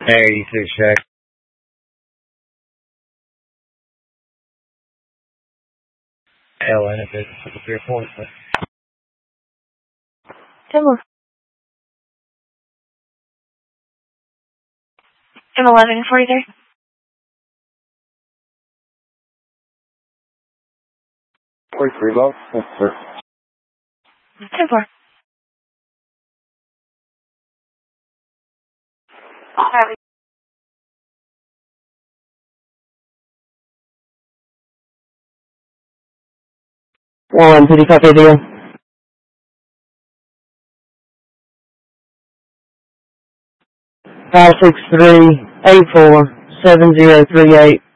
Air 86 check. LN if it's a clear point. 10-4. M1143. 43 low. Yes, sir. 10-4. Charlie. 1, copy deal. 563-84-7038.